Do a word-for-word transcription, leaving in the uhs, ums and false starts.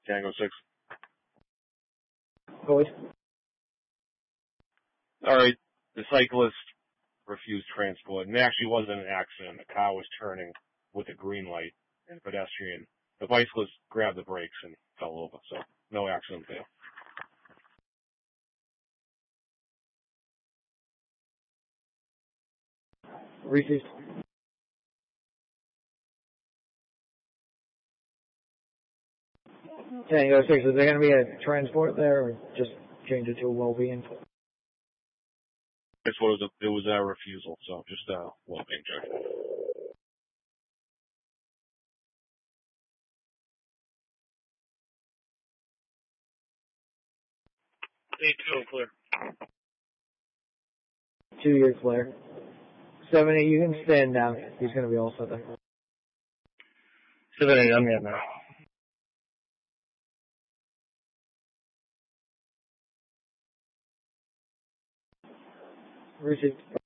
Tango six. Void. All right. The cyclist refused transport, and there actually wasn't an accident. The car was turning with a green light, and the pedestrian, the bicyclist grabbed the brakes and fell over, so no accident there. Received. Tango six, is there going to be a transport there, or just change it to a well-being? That's what it was. A, it was a refusal, so just a well-being check. eight two, clear. Two years clear. Seven eight, you can stand down. He's going to be all set there. seven eight, I'm here now. Received.